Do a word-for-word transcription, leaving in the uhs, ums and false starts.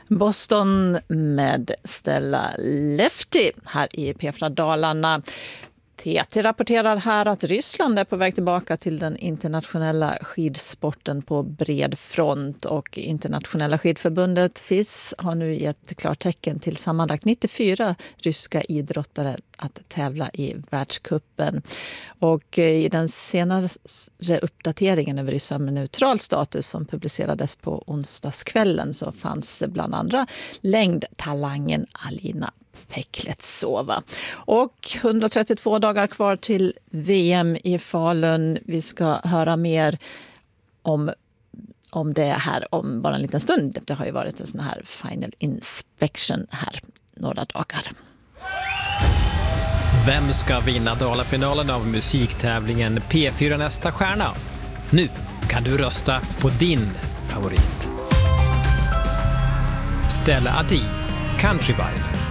Boston med Stella Lefty här i P fyra Dalarna. T T rapporterar här att Ryssland är på väg tillbaka till den internationella skidsporten på bred front, och internationella skidförbundet F I S har nu gett klartecken till sammanlagt nittiofyra ryska idrottare att tävla i världscupen. Och i den senare uppdateringen över Ryssland med neutral status som publicerades på onsdagskvällen så fanns bland andra längdtalangen Alina Pekletsova. Och hundratrettiotvå dagar kvar till V M i Falun. Vi ska höra mer om, om det här om bara en liten stund. Det har ju varit en sån här final inspection här några dagar. Vem ska vinna Dalafinalen av musiktävlingen P fyra Nästa stjärna? Nu kan du rösta på din favorit. Stella Adi, Country Vibe.